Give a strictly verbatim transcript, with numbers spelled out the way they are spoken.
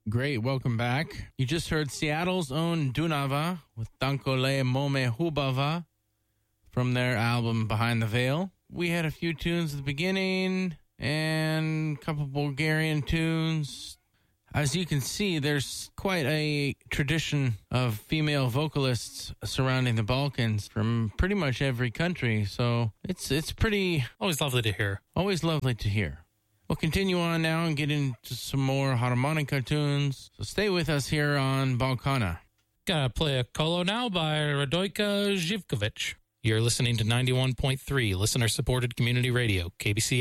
Great, welcome back. You just heard Seattle's own Dunava with Tankole Mome Hubava from their album Behind the Veil. We had a few tunes at the beginning and a couple Bulgarian tunes. As you can see, there's quite a tradition of female vocalists surrounding the Balkans from pretty much every country. So it's it's pretty... Always lovely to hear. Always lovely to hear. We'll continue on now and get into some more harmonica tunes. So stay with us here on Balkana. Gotta play a Kolo now by Radojka Živkovic. You're listening to ninety-one point three listener-supported community radio, K B C